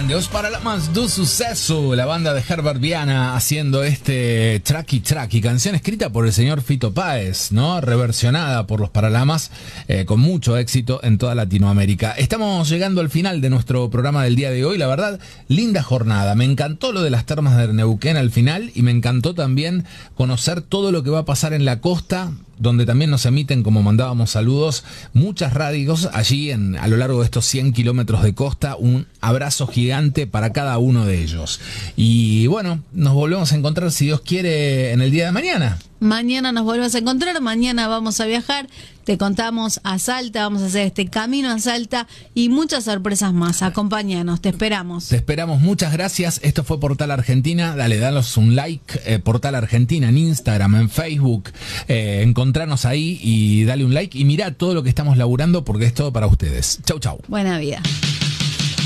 grande, Os Paralamas do Suceso, la banda de Herbert Viana haciendo este Traki Traki, canción escrita por el señor Fito Páez, ¿no? Reversionada por los Paralamas con mucho éxito en toda Latinoamérica. Estamos llegando al final de nuestro programa del día de hoy, la verdad, linda jornada. Me encantó lo de las termas de Neuquén al final y me encantó también conocer todo lo que va a pasar en la costa, donde también nos emiten, como mandábamos saludos, muchas radios allí a lo largo de estos 100 kilómetros de costa. Un abrazo gigante para cada uno de ellos. Y bueno, nos volvemos a encontrar, si Dios quiere, en el día de mañana. Mañana nos volvemos a encontrar, mañana vamos a viajar, te contamos a Salta, vamos a hacer este camino a Salta y muchas sorpresas más. Acompáñanos, te esperamos. Te esperamos, muchas gracias. Esto fue Portal Argentina. Dale, danos un like, Portal Argentina en Instagram, en Facebook. Encontranos ahí y dale un like y mirá todo lo que estamos laburando porque es todo para ustedes. Chau, chau. Buena vida.